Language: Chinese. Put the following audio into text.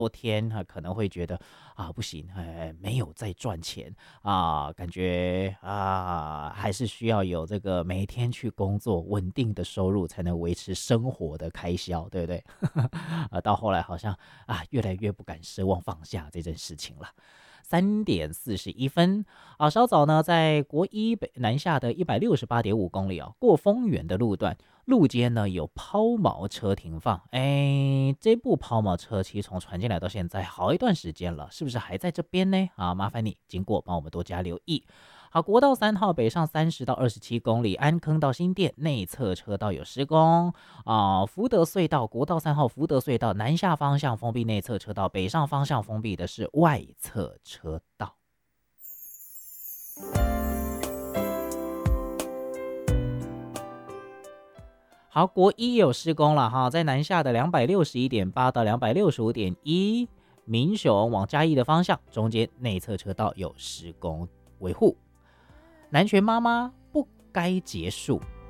天可能会觉得不行，没有在赚钱感觉还是需要有这个每天去工作稳定的收入才能维持生活的开销，对不对？到后来好像越来越不敢奢望放下这件事情了。3:41稍早呢，在国一北南下的168.5公里过丰原的路段，路肩呢有抛锚车停放。这部抛锚车其实从传进来到现在好一段时间了，是不是还在这边呢？麻烦你经过帮我们多加留意。好，国道3号北上30到27公里，安坑到新店内侧车道有施工福德隧道，国道3号福德隧道南下方向封闭内侧车道，北上方向封闭的是外侧车道。好，国一也有施工了哈，在南下的261.8到265.1，民雄往嘉义的方向，中间内侧车道有施工维护。南拳妈妈不该结束，